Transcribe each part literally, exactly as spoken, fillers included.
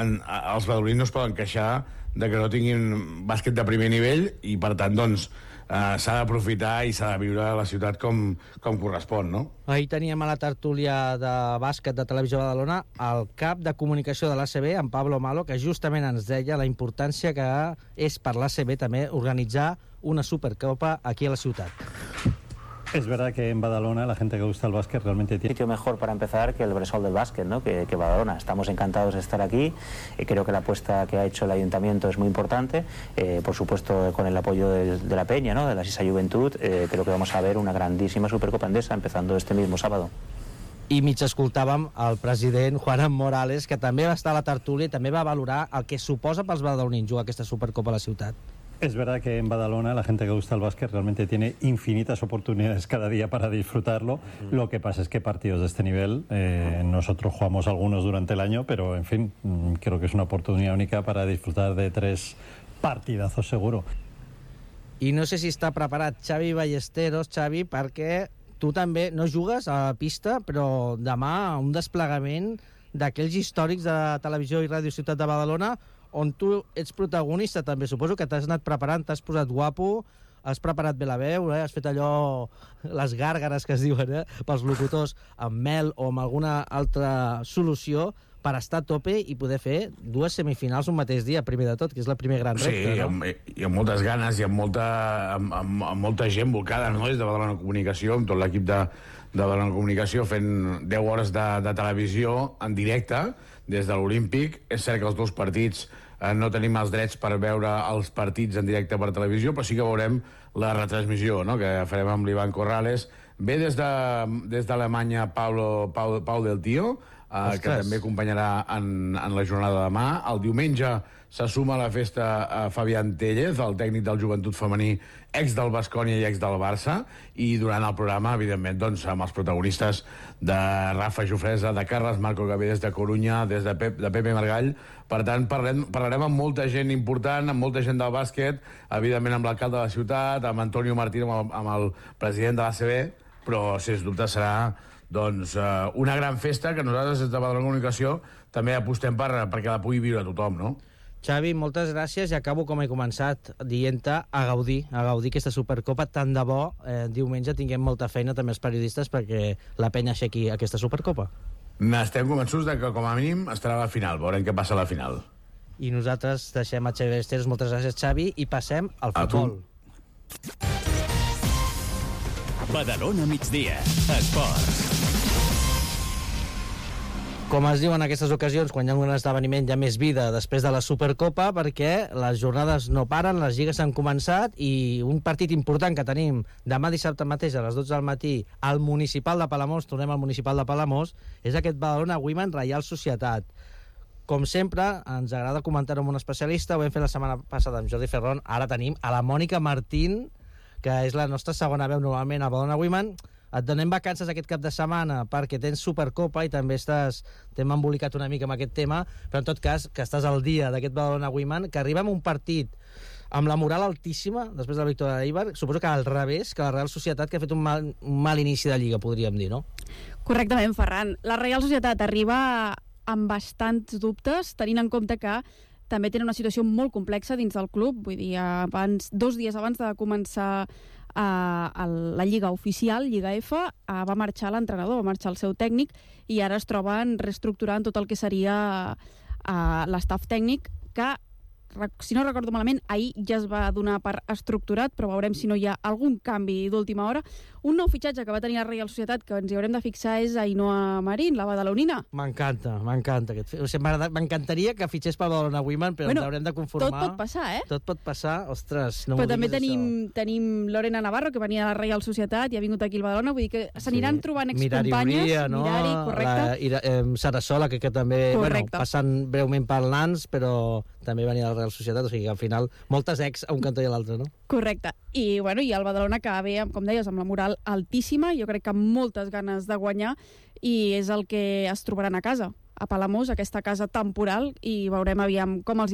en, els badalonins no es poden queixar de que no tinguin bàsquet de primer nivell i per tant doncs eh, s'ha d'aprofitar i s'ha de viure a la ciutat com, com correspon, no? Ahir teníem a la tertúlia de bàsquet de Televisió Badalona el cap de comunicació de l'A C B, en Pablo Malo, que justament ens deia la importància que és per l'A C B també organitzar una Supercopa aquí a la ciutat. Es verdad que en Badalona la gente que gusta el básquet realmente tiene... sitio mejor para empezar que el Bressol del básquet, ¿no? que, que Badalona. Estamos encantados de estar aquí y creo que la apuesta que ha hecho el Ayuntamiento es muy importante, eh, por supuesto con el apoyo de, de la Peña, ¿no? de la Sisa Juventud, eh, creo que vamos a ver una grandísima Supercopa Endesa empezando este mismo sábado. I mig escoltàvem el president Juan Morales, que també va estar a la tertúlia i també va valorar el que suposa pels badalonins jugar aquesta Supercopa a la ciutat. Es verdad que en Badalona la gente que gusta el básquet realmente tiene infinitas oportunidades cada día para disfrutarlo. Mm. Lo que pasa es que partidos de este nivel, eh, nosotros jugamos algunos durante el año, pero en fin, creo que es una oportunidad única para disfrutar de tres partidazos seguro. I no sé si està preparat Xavi Ballesteros, Xavi, perquè tu també no jugues a la pista, però demà un desplegament d'aquells històrics de Televisió i Ràdio Ciutat de Badalona on tu ets protagonista també. Suposo que t'has anat preparant, t'has posat guapo, has preparat bé la veu, eh? Has fet allò, les gàrgares que es diuen, eh? pels locutors, amb mel o amb alguna altra solució per estar a tope i poder fer dues semifinals un mateix dia, primer de tot, que és la primer gran repte. Sí, no? amb, i amb moltes ganes i amb molta, amb, amb, amb molta gent volcada, no? Des de Badalona Comunicació, amb tot l'equip de, de Badalona Comunicació fent deu hores de, de televisió en directe des de l'Olímpic. És cert que els dos partits eh, no tenim els drets per veure els partits en directe per televisió, però sí que veurem la retransmissió, no? Que farem amb l'Ivan Corrales. Ve des de, des d'Alemanya Pau, Pau, Pau del Tío, eh, que també acompanyarà en, en la jornada de demà. El diumenge se suma a la festa a Fabián Tellez, el tècnic del Joventut Femení, ex del Baskonia i ex del Barça, i durant el programa, evidentment, doncs, amb els protagonistes de Rafa Jofresa, de Carles Marco Gavé des de Corunya, des de, Pep, de Pepe Margall. Per tant, parlem, parlarem amb molta gent important, amb molta gent del bàsquet, evidentment amb l'alcalde de la ciutat, amb Antonio Martín, amb el, amb el president de l'A C B, però, sens dubte, serà doncs, uh, una gran festa que nosaltres des de Badalona Comunicació també apostem per, perquè la pugui viure tothom, no? Xavi, moltes gràcies i acabo com he començat dient-te a gaudir, a gaudir aquesta Supercopa. Tant de bo eh, diumenge tinguem molta feina també els periodistes perquè la penya aixequi aquesta Supercopa. N'estem convençuts de que com a mínim estarà a la final, veurem què passa a la final. I nosaltres deixem a Xavi Ballesteros, moltes gràcies Xavi, i passem al futbol. Badalona migdia, esports. Com es diu en aquestes ocasions, quan hi ha un gran esdeveniment hi ha més vida després de la Supercopa, perquè les jornades no paren, les lligues han començat i un partit important que tenim demà dissabte mateix a les dotze del matí al Municipal de Palamós, tornem al Municipal de Palamós, és aquest Badalona Women Reial Societat. Com sempre, ens agrada comentar-ho amb un especialista, ho vam fer la setmana passada amb Jordi Ferron, ara tenim a la Mònica Martín, que és la nostra segona veu normalment a Badalona Women. Et donem vacances aquest cap de setmana perquè tens Supercopa i també estàs, t'hem embolicat una mica amb aquest tema, però en tot cas que estàs al dia d'aquest Badalona Women, que arriba amb un partit amb la moral altíssima després de la victòria de l'Eibar, suposo que al revés que la Real Societat, que ha fet un mal, un mal inici de Lliga, podríem dir, no? Correctament, Ferran. La Real Societat arriba amb bastants dubtes, tenint en compte que també tenen una situació molt complexa dins del club, vull dir, abans, dos dies abans de començar a, a la Lliga oficial, Lliga F, a, va marxar l'entrenador, va marxar el seu tècnic i ara es troben reestructurant tot el que seria l'estaf tècnic, que, si no recordo malament, ahir ja es va donar per estructurat, però veurem si no hi ha algun canvi d'última hora. Un nou fitxatge que va tenir la Reial Societat que ens hi haurem de fixar és Ainhoa Marín, la badalonina. M'encanta, m'encanta. O sigui, m'encantaria que fitxés per Badalona Women, però bueno, ens haurem de conformar. Tot pot passar, eh? Tot pot passar, ostres. No però també tenim, tenim Lorena Navarro, que venia de la Reial Societat i ha vingut aquí al Badalona, vull dir que s'aniran sí. trobant excompanyes. Mirari Uria, no? Mirari, correcte. La, Ira, eh, Sarasola, que, que també, correcte. Bueno, passant breument pel Nans, però també venia de la Real Societat, o sigui que al final moltes ex a un cantó i a l'altre, no? Correcte. I, bueno, i el Badalona que ve, com deies, amb la moral altíssima, jo crec que amb moltes ganes de guanyar, i és el que es trobaran a casa, a Palamós, aquesta casa temporal, i veurem aviam com els hi va.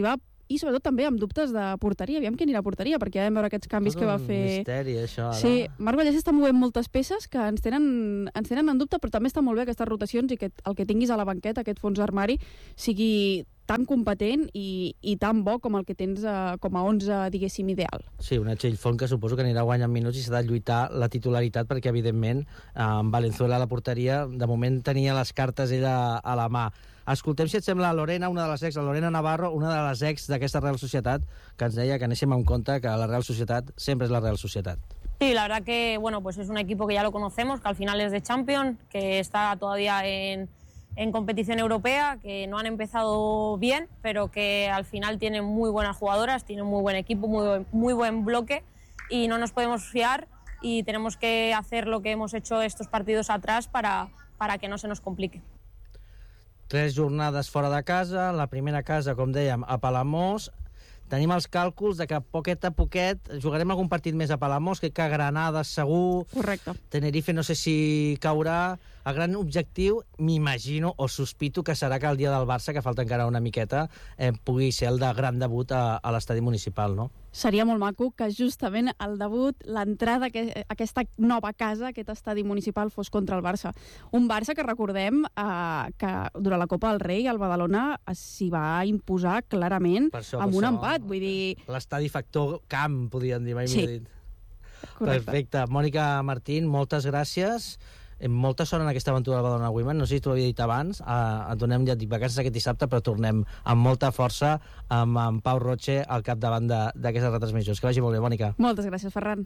i sobretot també amb dubtes de porteria. Aviam qui anirà a porteria, perquè ja vam veure aquests canvis Tot que va un fer... misteri, això, ara. Sí, Marc Vallès està movent moltes peces que ens tenen, ens tenen en dubte, però també està molt bé aquestes rotacions i que el que tinguis a la banqueta, aquest fons d'armari, sigui tan competent i, i tan bo com el que tens eh, com a onze, diguéssim, ideal. Sí, una Txell Font que suposo que anirà guanyant minuts i s'ha de lluitar la titularitat perquè, evidentment, eh, amb Valenzuela a la porteria, de moment tenia les cartes ella a la mà. Escoltem, si et sembla, Lorena, una de les ex, la Lorena Navarro, una de les ex d'aquesta Real Societat, que ens deia que anéssim en compte que la Real Societat sempre és la Real Societat. Sí, la verdad que bueno, pues es un equipo que ya lo conocemos, que al final es de Champions, que está todavía en, en competición europea, que no han empezado bien, pero que al final tienen muy buenas jugadoras, tienen muy buen equipo, muy buen, muy buen bloque y no nos podemos fiar y tenemos que hacer lo que hemos hecho estos partidos atrás para, para que no se nos complique. Tres jornades fora de casa, la primera casa, com dèiem, a Palamós. Tenim els càlculs de que poquet a poquet jugarem algun partit més a Palamós, que a Granada segur. Correcte. Tenerife no sé si caurà. El gran objectiu, m'imagino, o sospito, que serà que el dia del Barça, que falta encara una miqueta, eh, pugui ser el de gran debut a, a l'estadi municipal, no? Seria molt maco que justament el debut, l'entrada a aquesta nova casa, aquest estadi municipal, fos contra el Barça. Un Barça que recordem eh, que durant la Copa del Rei el Badalona s'hi va imposar clarament Per això, amb per un això, empat. Vull dir... L'estadi factor camp, podríem dir, mai Sí. millor dit. Correcte. Perfecte. Mònica Martín, moltes gràcies. Molta sort en aquesta aventura del Badalona Women. No sé si t'ho havia dit abans. Uh, et donem, ja et dic, vacances aquest dissabte, però tornem amb molta força amb, amb Pau Roche al capdavant d'aquestes retransmissions. Que vagi molt bé, Mònica. Moltes gràcies, Ferran.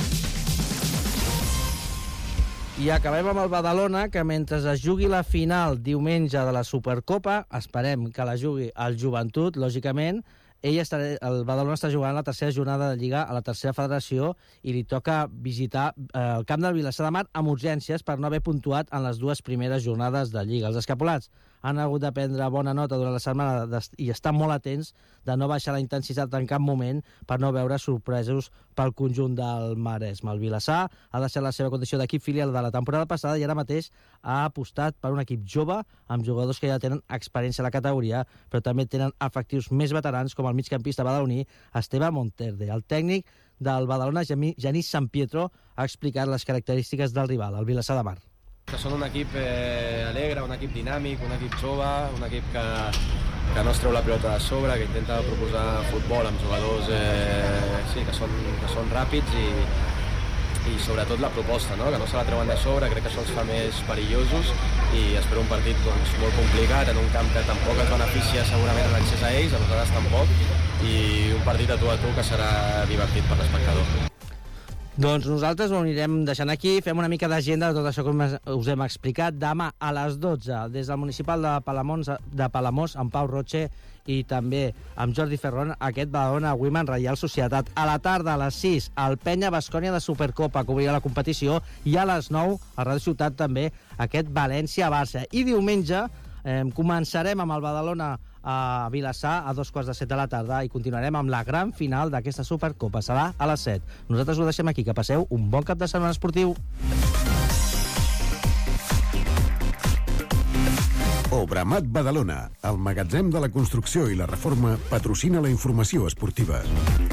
I acabem amb el Badalona, que mentre es jugui la final diumenge de la Supercopa, esperem que la jugui el Joventut, lògicament. Ell està, el Badalona està jugant la tercera jornada de Lliga a la tercera federació i li toca visitar eh, el camp del Vilassar de Mar amb urgències per no haver puntuat en les dues primeres jornades de Lliga. Els escapolats han hagut de prendre bona nota durant la setmana i estar molt atents de no baixar la intensitat en cap moment per no veure sorpresos pel conjunt del Maresme. El Vilassar ha deixat la seva condició d'equip filial de la temporada passada i ara mateix ha apostat per un equip jove amb jugadors que ja tenen experiència a la categoria, però també tenen efectius més veterans com el migcampista badaloní Esteve Monterde. El tècnic del Badalona, Genís San Pietro, ha explicat les característiques del rival, el Vilassar de Mar. Que són un equip eh, alegre, un equip dinàmic, un equip jove, un equip que, que no es treu la pilota de sobre, que intenta proposar futbol amb jugadors eh, sí, que, són, que són ràpids i, i sobretot la proposta, no? Que no se la treuen de sobre, crec que això els fa més perillosos i espero un partit doncs, molt complicat, en un camp que tampoc es beneficia segurament en l'accés a ells, a nosaltres tampoc, i un partit a tu a tu que serà divertit per l'espectador. Doncs nosaltres ho anirem deixant aquí, fem una mica d'agenda de tot això que us hem explicat. Demà a les dotze, des del municipal de Palamós, de Palamós amb Pau Roche i també amb Jordi Ferron, aquest Badalona Women Reial Societat. A la tarda, a les sis, el Penya Bascònia de Supercopa, que obrirà la competició, i a les nou, a Ràdio Ciutat també, aquest València-Barça. I diumenge eh, començarem amb el Badalona a Vilassar a dos quarts de set de la tarda i continuarem amb la gran final d'aquesta Supercopa. Serà a les set. Nosaltres ho deixem aquí. Que passeu un bon cap de setmana esportiu. Obramat Badalona, el magatzem de la construcció i la reforma, patrocina la informació esportiva.